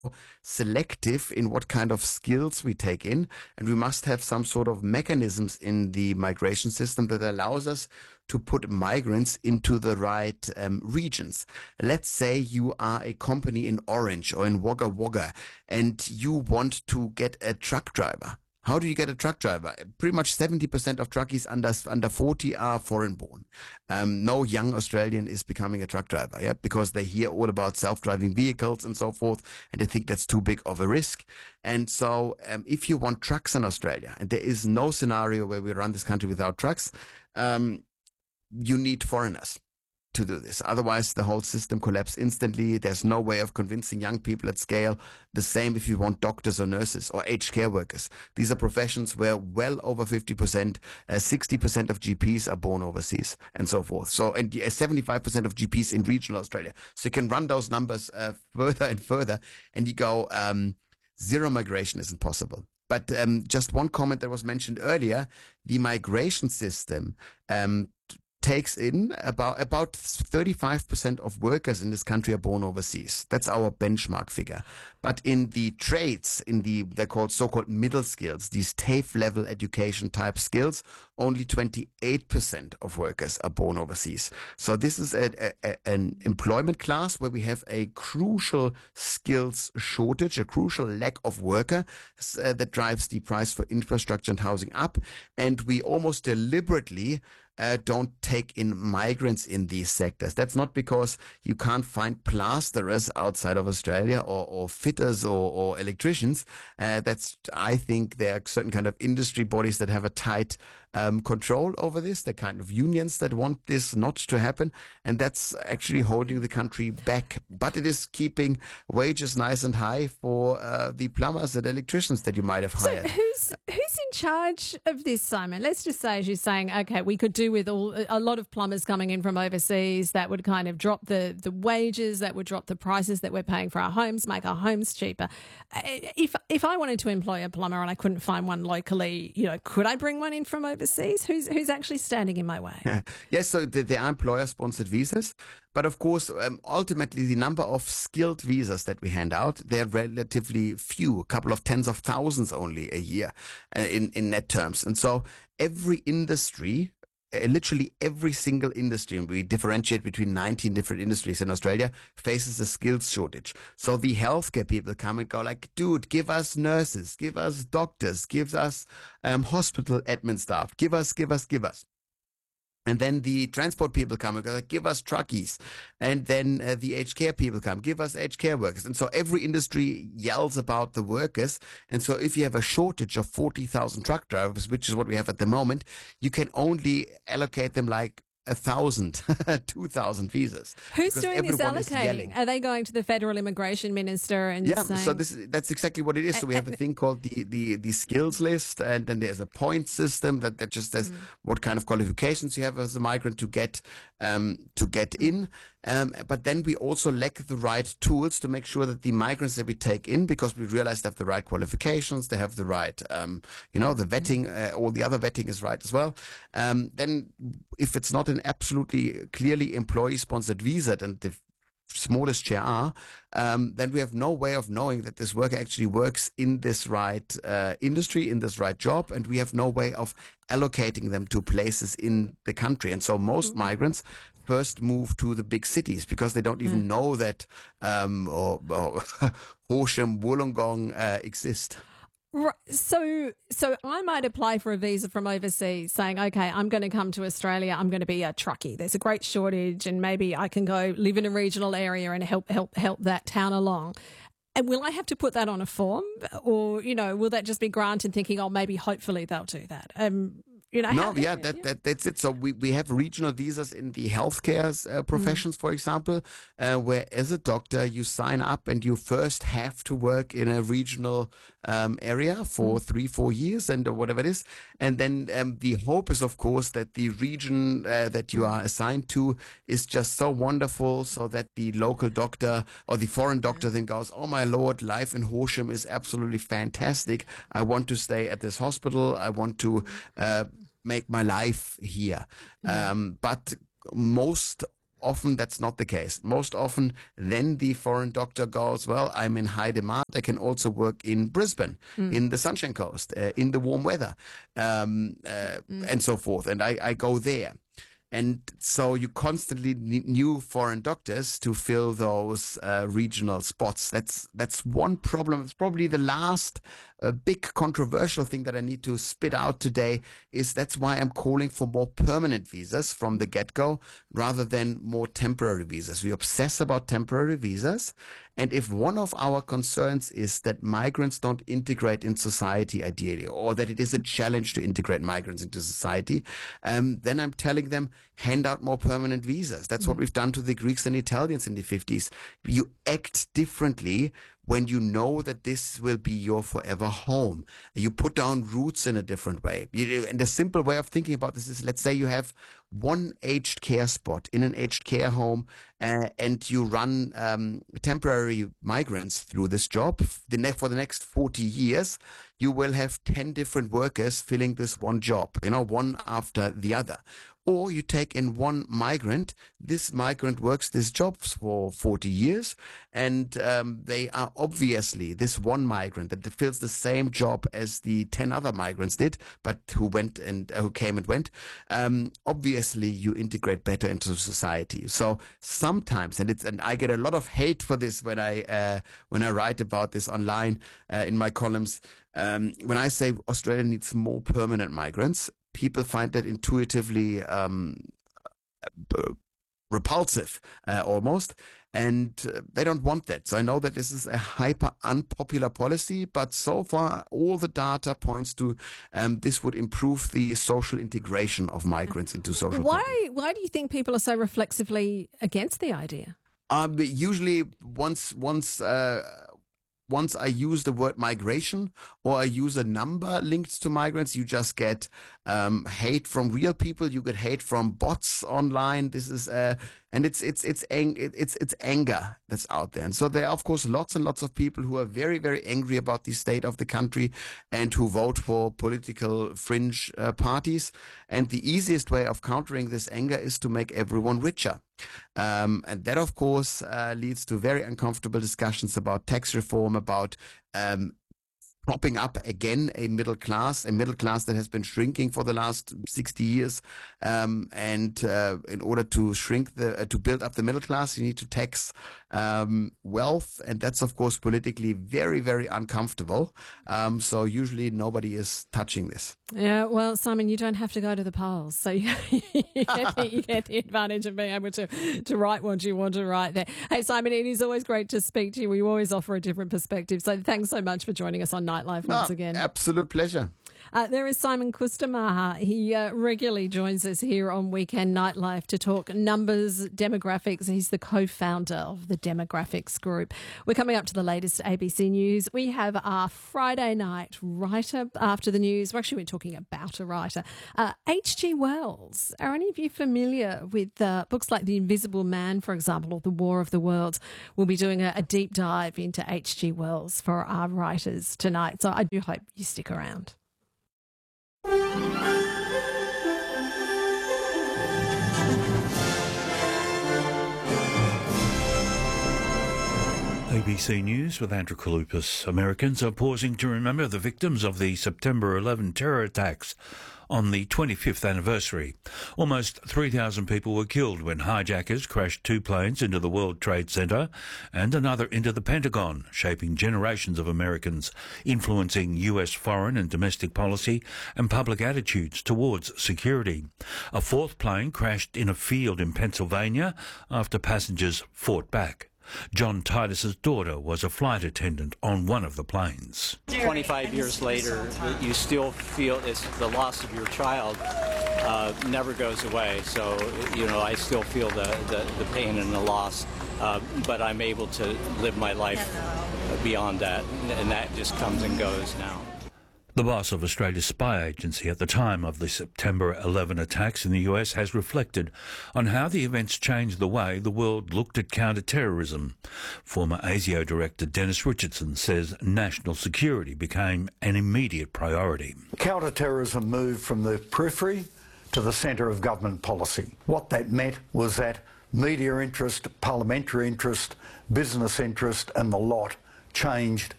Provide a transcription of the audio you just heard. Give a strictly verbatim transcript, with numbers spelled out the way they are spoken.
selective in what kind of skills we take in, and we must have some sort of mechanisms in the migration system that allows us to put migrants into the right um, regions. Let's say you are a company in Orange or in Wagga Wagga and you want to get a truck driver. How do you get a truck driver? Pretty much seventy percent of truckies under under forty are foreign born. Um, no young Australian is becoming a truck driver, yeah, because they hear all about self-driving vehicles and so forth, and they think that's too big of a risk. And so um, if you want trucks in Australia, and there is no scenario where we run this country without trucks, um, you need foreigners to do this. Otherwise, the whole system collapses instantly. There's no way of convincing young people at scale. The same if you want doctors or nurses or aged care workers. These are professions where well over fifty percent, uh, sixty percent of G Ps are born overseas and so forth. So, and uh, seventy-five percent of G Ps in regional Australia. So you can run those numbers uh, further and further and you go, um, zero migration isn't possible. But um, just one comment that was mentioned earlier, the migration system um, takes in about about thirty-five percent of workers in this country are born overseas. That's our benchmark figure. But in the trades, in the they're called so-called middle skills, these TAFE level education type skills, only twenty-eight percent of workers are born overseas. So this is a, a, an employment class where we have a crucial skills shortage, a crucial lack of worker uh, that drives the price for infrastructure and housing up. And we almost deliberately Uh, don't take in migrants in these sectors. That's not because you can't find plasterers outside of Australia or, or fitters or, or electricians. Uh, that's, I think there are certain kind of industry bodies that have a tight um, control over this. They're kind of unions that want this not to happen. And that's actually holding the country back. But it is keeping wages nice and high for uh, the plumbers and electricians that you might have hired. So who's, who's in charge of this, Simon? Let's just say, as you're saying, okay, we could do with all a lot of plumbers coming in from overseas. That would kind of drop the, the wages, that would drop the prices that we're paying for our homes, make our homes cheaper. If if I wanted to employ a plumber and I couldn't find one locally, you know, could I bring one in from overseas? Who's who's actually standing in my way? Yes, so there are employer-sponsored visas. But of course, um, ultimately, the number of skilled visas that we hand out, they're relatively few, a couple of tens of thousands only a year uh, in, in net terms. And so every industry, uh, literally every single industry, and we differentiate between nineteen different industries in Australia, faces a skills shortage. So the healthcare people come and go like, dude, give us nurses, give us doctors, give us um, hospital admin staff, give us, give us, give us. And then the transport people come and go, like, give us truckies. And then uh, the aged care people come, give us aged care workers. And so every industry yells about the workers. And so if you have a shortage of forty thousand truck drivers, which is what we have at the moment, you can only allocate them like a thousand, two thousand visas. Who's doing this allocating? Are they going to the federal immigration minister and yeah? saying... So this is, that's exactly what it is. So we have a thing called the the the skills list, and then there's a point system that, that just says mm. what kind of qualifications you have as a migrant to get um to get in. Um, but then we also lack the right tools to make sure that the migrants that we take in, because we realize they have the right qualifications, they have the right, um, you know, the vetting, uh, all the other vetting is right as well. Um, then if it's not an absolutely clearly employee-sponsored visa, and the smallest share are, um, then we have no way of knowing that this worker actually works in this right uh, industry, in this right job, and we have no way of allocating them to places in the country. And so most mm-hmm. migrants first move to the big cities because they don't even mm. know that um, or, or Horsham, Wollongong uh, exist. Right. So, so I might apply for a visa from overseas saying, okay, I'm going to come to Australia. I'm going to be a truckie. There's a great shortage and maybe I can go live in a regional area and help, help, help that town along. And will I have to put that on a form, or, you know, will that just be granted thinking, oh, maybe hopefully they'll do that? Um, You know, no, how, yeah, that, yeah. that that's it. So we, we have regional visas in the healthcare uh, professions, mm. for example, uh, where as a doctor you sign up and you first have to work in a regional um, area for mm. three, four years and or whatever it is. And then um, the hope is, of course, that the region uh, that you are assigned to is just so wonderful so that the local doctor or the foreign doctor then goes, oh, my Lord, life in Horsham is absolutely fantastic. I want to stay at this hospital. I want to uh, make my life here. Um, but most often that's not the case. Most often, then the foreign doctor goes, well, I'm in high demand. I can also work in Brisbane, mm. in the Sunshine Coast, uh, in the warm weather, um, uh, mm. and so forth. And I, I go there. And so you constantly need new foreign doctors to fill those uh, regional spots. That's that's one problem. It's probably the last uh, big controversial thing that I need to spit out today is that's why I'm calling for more permanent visas from the get-go rather than more temporary visas. We obsess about temporary visas. And if one of our concerns is that migrants don't integrate in society ideally, or that it is a challenge to integrate migrants into society, um, then I'm telling them, hand out more permanent visas. That's what we've done to the Greeks and Italians in the fifties. You act differently when you know that this will be your forever home. You put down roots in a different way. You, and the simple way of thinking about this is, let's say you have one aged care spot in an aged care home, uh, and you run um, temporary migrants through this job. The ne- for the next forty years, you will have ten different workers filling this one job, you know, one after the other. Or you take in one migrant, this migrant works this job for forty years, and um, they are obviously this one migrant that fills the same job as the ten other migrants did, but who went and uh, who came and went. Um, obviously, you integrate better into society. So sometimes, and it's and I get a lot of hate for this when I uh, when I write about this online uh, in my columns. Um, when I say Australia needs more permanent migrants, people find that intuitively um, repulsive, uh, almost, and uh, they don't want that. So I know that this is a hyper unpopular policy, but so far all the data points to um, this would improve the social integration of migrants into social. Why? Company. Why do you think people are so reflexively against the idea? Um, usually, once once. Uh, Once I use the word migration or I use a number linked to migrants, you just get um, hate from real people. You get hate from bots online. This is uh, and it's it's it's ang- it's it's anger that's out there. And so there are, of course, lots and lots of people who are very very angry about the state of the country and who vote for political fringe uh, parties. And the easiest way of countering this anger is to make everyone richer. Um, and that, of course, uh, leads to very uncomfortable discussions about tax reform, about um, propping up again a middle class, a middle class that has been shrinking for the last sixty years. Um, and uh, in order to shrink the, uh, to build up the middle class, you need to tax um, wealth. And that's, of course, politically very, very uncomfortable. Um, so usually nobody is touching this. Yeah, well, Simon, you don't have to go to the polls. So you, you, get, the, you get the advantage of being able to, to write what you want to write there. Hey, Simon, it is always great to speak to you. We always offer a different perspective. So thanks so much for joining us on Nightlife once oh, again. Absolute pleasure. Uh, there is Simon Kustamala. He uh, regularly joins us here on Weekend Nightlife to talk numbers, demographics. He's the co-founder of the Demographics Group. We're coming up to the latest A B C News. We have our Friday night writer after the news. We're actually we're talking about a writer. Uh, H G Wells. Are any of you familiar with uh, books like The Invisible Man, for example, or The War of the Worlds? We'll be doing a, a deep dive into H G Wells for our writers tonight. So I do hope you stick around. A B C News with Andrew Kalupas. Americans are pausing to remember the victims of the September eleventh terror attacks on the twenty-fifth anniversary. Almost three thousand people were killed when hijackers crashed two planes into the World Trade Center and another into the Pentagon, shaping generations of Americans, influencing U S foreign and domestic policy and public attitudes towards security. A fourth plane crashed in a field in Pennsylvania after passengers fought back. John Titus's daughter was a flight attendant on one of the planes. twenty-five years later, you still feel it's the loss of your child uh, never goes away. So, you know, I still feel the, the, the pain and the loss, uh, but I'm able to live my life beyond that, and that just comes and goes now. The boss of Australia's spy agency at the time of the September eleventh attacks in the U S has reflected on how the events changed the way the world looked at counter-terrorism. Former ASIO director Dennis Richardson says national security became an immediate priority. Counter-terrorism moved from the periphery to the centre of government policy. What that meant was that media interest, parliamentary interest, business interest and the lot changed